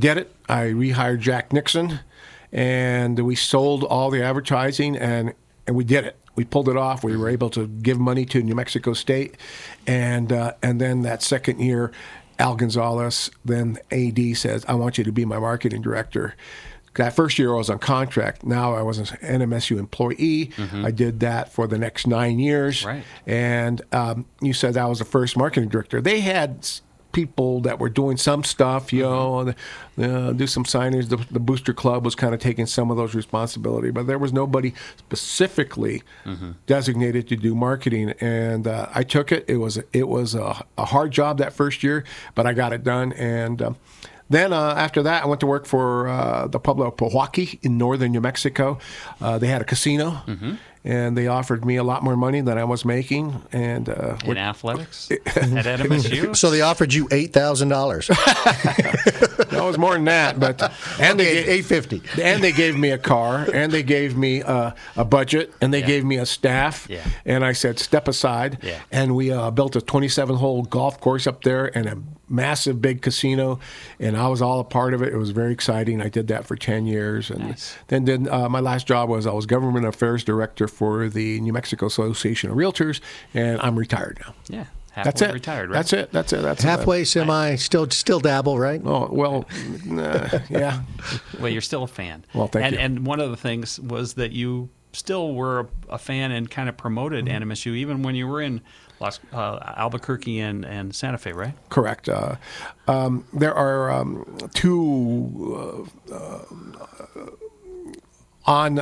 did it. I rehired Jack Nixon, and we sold all the advertising, and we did it. We pulled it off. We were able to give money to New Mexico State, and then that second year, Al Gonzalez, then AD, says, I want you to be my marketing director. That first year I was on contract. Now I was an NMSU employee. I did that for the next 9 years. Right. And you said I was the first marketing director. They had people that were doing some stuff, do some signage. The Booster Club was kind of taking some of those responsibility, but there was nobody specifically designated to do marketing. And I took it. It was a hard job that first year, but I got it done. And then after that, I went to work for the Pueblo of Pewaukee in northern New Mexico. They had a casino. And they offered me a lot more money than I was making. And in athletics at NMSU? So they offered you $8,000. No, it was more than that. But and they gave $850. And they gave me a car, and they gave me a budget, and they gave me a staff. Yeah. And I said, step aside. Yeah. And we built a 27-hole golf course up there and a massive big casino, and I was all a part of it. It was very exciting. I did that for 10 years. And Nice. then my last job was I was government affairs director for the New Mexico Association of Realtors, and I'm retired now. Yeah. That's it. Retired, right? That's it. Halfway, semi, still dabble, right? Oh, well, yeah. Well, you're still a fan. Well, thank you. And one of the things was that you still were a fan and kind of promoted NMSU even when you were in Albuquerque and Santa Fe, right? Correct. There are two on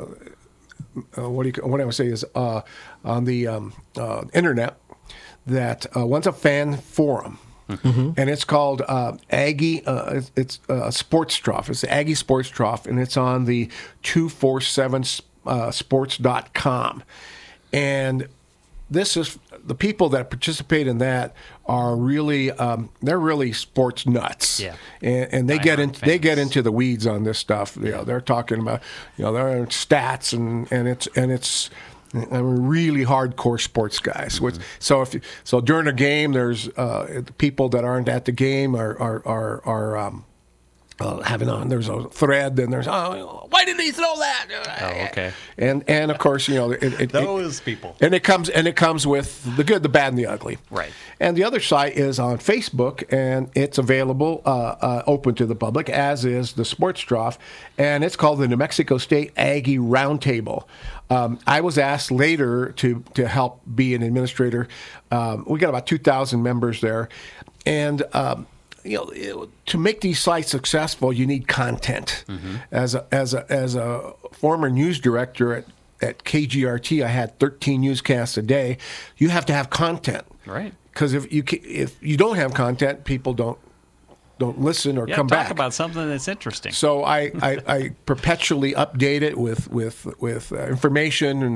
what I would say is on the internet that one's a fan forum. And it's called Aggie. It's Sports Trough. It's the Aggie Sports Trough, and it's on the 247sports.com. And this is the people that participate in that are really they're really sports nuts. Yeah. And they get into the weeds on this stuff. You know, they're talking about their stats and it's really hardcore sports guys. So during a game, there's people that aren't at the game are having on. There's a thread, and there's why didn't he throw that? Oh, okay. And of course Those people. And it comes with the good, the bad, and the ugly. Right. And the other site is on Facebook, and it's available, open to the public, as is the Sports Trough, and it's called the New Mexico State Aggie Roundtable. I was asked later to help be an administrator. We got about 2,000 members there, and to make these sites successful, you need content. As a former news director at KGRT, I had 13 newscasts a day. You have to have content, right? Because if you don't have content, people don't listen or come back. Talk about something that's interesting. So I perpetually update it with information, and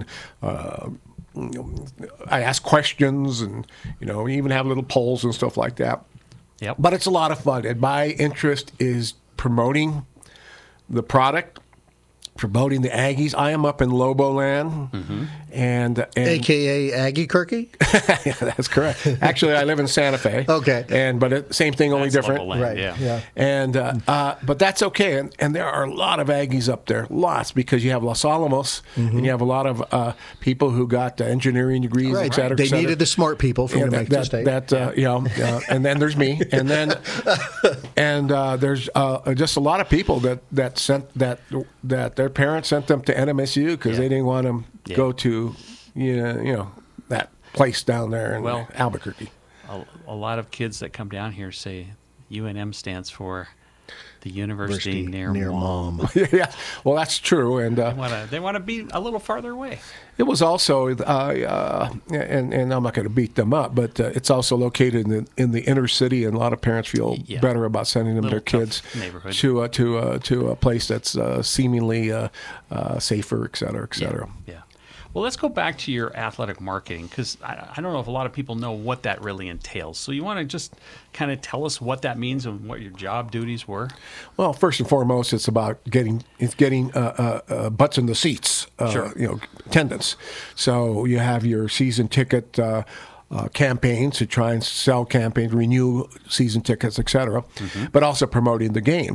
I ask questions, and we even have little polls and stuff like that. Yep. But it's a lot of fun, and my interest is promoting the product, promoting the Aggies. I am up in Lobo Land, and AKA Aggie Kirky? Yeah, that's correct. Actually, I live in Santa Fe. Okay. But same thing, only That's different. Lobo Land, Right. yeah. And but that's okay. And there are a lot of Aggies up there, lots, because you have Los Alamos, and you have a lot of people who got engineering degrees, Right. et cetera. They et cetera. needed the smart people from New Mexico State. And then there's me, and then there's just a lot of people that sent that their parents sent them to NMSU because they didn't want them go to that place down there in Albuquerque. A lot of kids that come down here say UNM stands for the University near Mom. Yeah, well, that's true, and They want to be a little farther away. it was also, and I'm not going to beat them up, but it's also located in the inner city, and a lot of parents feel better about sending them their kids neighborhood. to a place that's seemingly safer, et cetera, et cetera. Yeah. Well, let's go back to your athletic marketing, because I don't know if a lot of people know what that really entails. So you want to just kind of tell us what that means and what your job duties were? Well, first and foremost, it's about getting butts in the seats, attendance. So you have your season ticket campaigns to try and sell campaigns, renew season tickets, et cetera, but also promoting the game.